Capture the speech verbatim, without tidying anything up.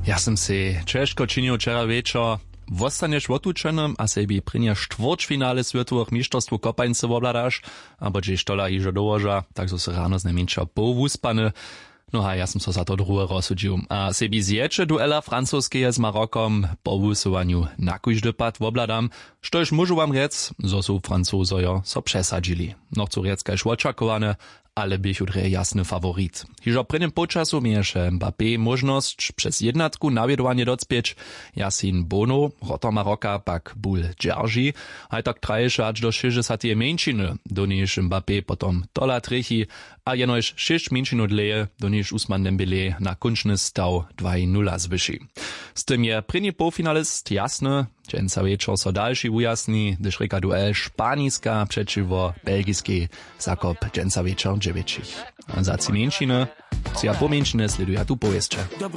Ja som si češko činil včera večer. Wostaneš otučenym a sebi prinje štvrťfinále svetových mistrzostw kopańce wobladaš, abo džež tola ižo dołoža, tak so se ráno znamenča povuspane. No a ja som so za to druhé rozsudžil. A sebi zječe duela francúzskeje s Marokom po vusovaniu na kúždy pad wobladam, štož môžu vám rec, zo sú Francúzojo so přesadžili. No chcú rec kaž očakované, ale bych udre jasny favorit. Hižo prynym počasu mieše Mbappé možnosť přes jednatku nawiedovanie docpieć, Yasin Bono, rotor Maroka pak bul Džerži, aj tak traješe až do šesťdesiatej menšiny, do níž Mbappé potom tola trichy a jenož šesť menšinu dleje, do níž Usman Dembélé na končny stav dva nula zvyši. Z tym je pryny półfinalist jasny, dženca večer so další ujasní, gdyż reka duel Španiska přečivo belgiskiej zakop dženca večer dziewięć. A za ci menšiny, si a po menšine sleduja tu powieszcze.